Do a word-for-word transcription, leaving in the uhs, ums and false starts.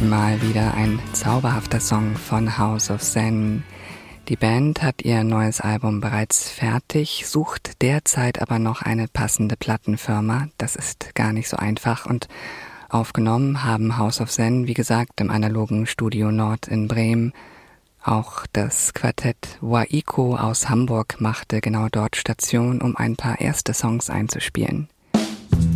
Mal wieder ein zauberhafter Song von House of Zen. Die Band hat ihr neues Album bereits fertig, sucht derzeit aber noch eine passende Plattenfirma. Das ist gar nicht so einfach und aufgenommen haben House of Zen, wie gesagt, im analogen Studio Nord in Bremen. Auch das Quartett Waiko aus Hamburg machte genau dort Station, um ein paar erste Songs einzuspielen.